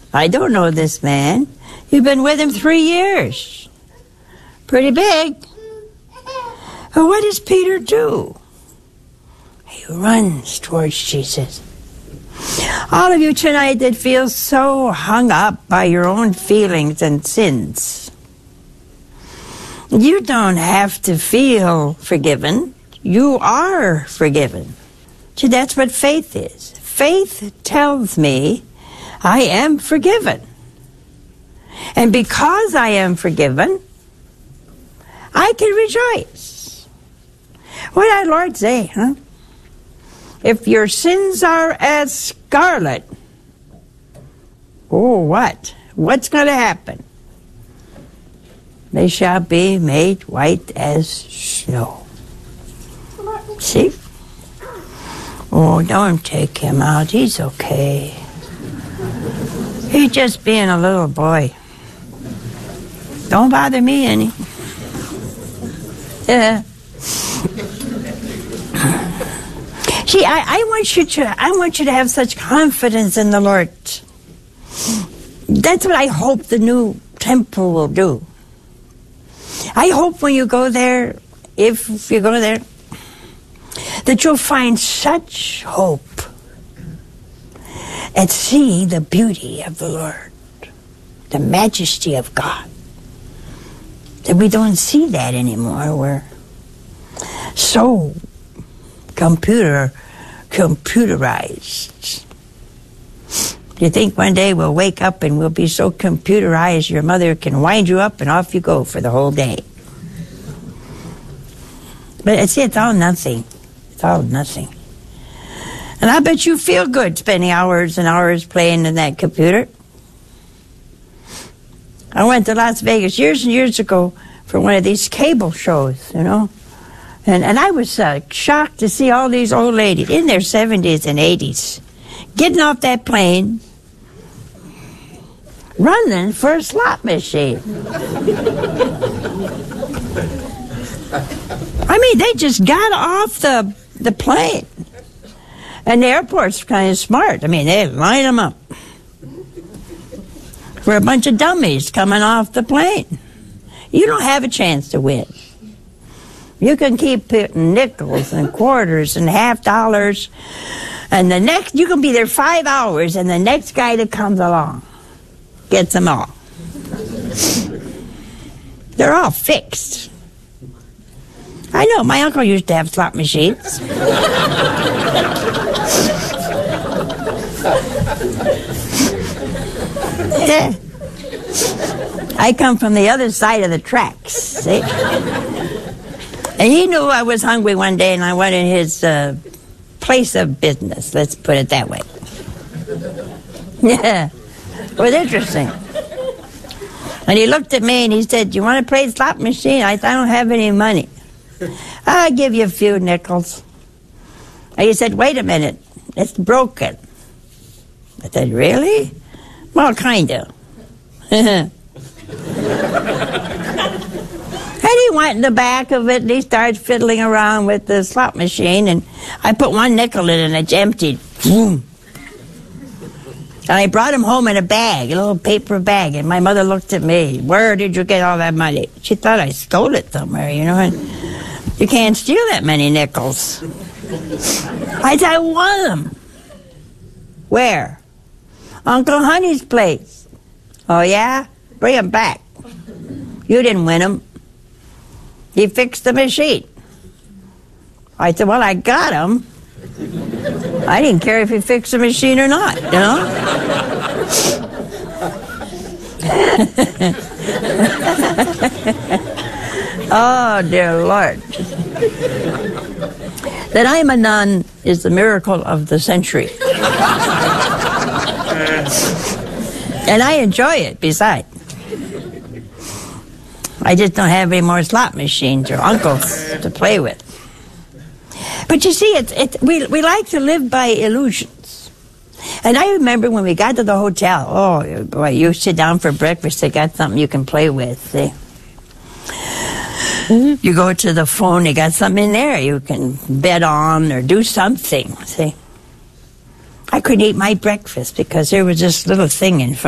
I don't know this man. You've been with him 3 years. Pretty big. Well, what does Peter do? He runs towards Jesus. All of you tonight that feel so hung up by your own feelings and sins, you don't have to feel forgiven. You are forgiven. See, that's what faith is. Faith tells me I am forgiven. And because I am forgiven, I can rejoice. What did our Lord say, huh? If your sins are as scarlet, oh, what? What's going to happen? They shall be made white as snow. See? Oh, don't take him out. He's okay. He's just being a little boy. Don't bother me any. Yeah. See, I want you to have such confidence in the Lord. That's what I hope the new temple will do. I hope when you go there, if you go there, that you'll find such hope and see the beauty of the Lord, the majesty of God, that we don't see that anymore. We're so computerized. You think one day we'll wake up and we'll be so computerized your mother can wind you up and off you go for the whole day. But it's all nothing. It's all nothing. And I bet you feel good spending hours and hours playing in that computer. I went to Las Vegas years and years ago for one of these cable shows, you know. And I was shocked to see all these old ladies in their 70s and 80s getting off that plane, running for a slot machine. I mean, they just got off the plane. And the airport's kind of smart. I mean, they line them up for a bunch of dummies coming off the plane. You don't have a chance to win. You can keep putting nickels and quarters and half dollars, and you can be there 5 hours, and the next guy that comes along gets them all. They're all fixed. I know, my uncle used to have slot machines. Yeah. I come from the other side of the tracks, see? And he knew I was hungry one day, and I went in his place of business, let's put it that way. Yeah, it was interesting. And he looked at me and he said, "Do you want to play slot machine?" I said, "I don't have any money." "I'll give you a few nickels." And he said, "Wait a minute, it's broken." I said, "Really?" "Well, kind of." And he went in the back of it and he started fiddling around with the slot machine, and I put one nickel in and it's emptied. Boom. And I brought him home in a bag, a little paper bag, and my mother looked at me. "Where did you get all that money?" She thought I stole it somewhere, you know, and you can't steal that many nickels. I said, "I won them." "Where?" "Uncle Honey's place." "Oh, yeah? Bring them back." "You didn't win them. He fixed the machine." I said, "Well, I got him. I didn't care if he fixed the machine or not, you know?" Oh, dear Lord. That I'm a nun is the miracle of the century. And I enjoy it, besides. I just don't have any more slot machines or uncles to play with. But you see, we like to live by illusions. And I remember when we got to the hotel, oh, boy, you sit down for breakfast, they got something you can play with, see? You go to the phone, they got something in there you can bet on or do something, see? I couldn't eat my breakfast because there was this little thing in front